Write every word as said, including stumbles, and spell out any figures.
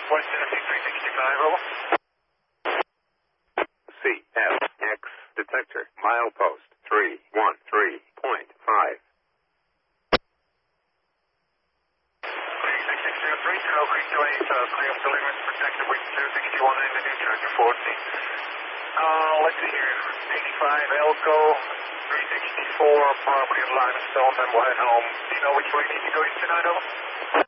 West Tennessee three sixty-five, over. C F X detector, milepost three one three point five. three six six zero three, Trail Creek two eight, uh, clear of deliverance, protected wind two sixty-one in the new tractor fourteen. Uh, let's see here, eighty-five Elko, three sixty-four, property of Limestone, and we'll head home. Do you know which way you need to go east tonight, over?